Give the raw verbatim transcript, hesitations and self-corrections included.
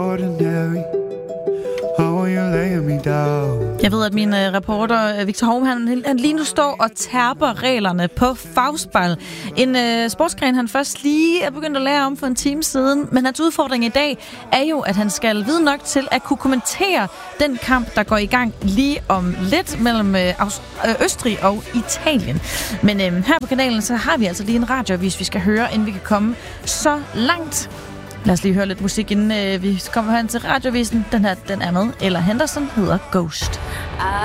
ordinary. Oh, you lay me down. Jeg ved, at min uh, reporter Victor Holm, han, han lige nu står og terper reglerne på fagspejl. En uh, sportsgren, han først lige er begyndt at lære om for en time siden. Men hans udfordring i dag er jo, at han skal vide nok til at kunne kommentere den kamp, der går i gang lige om lidt mellem uh, Østrig og Italien. Men uh, her på kanalen, så har vi altså lige en radioavis, vi skal høre, inden vi kan komme så langt. Lad os lige høre lidt musik, inden øh, vi kommer hen til radiovisen. Den her, den er med. Ella Henderson hedder Ghost.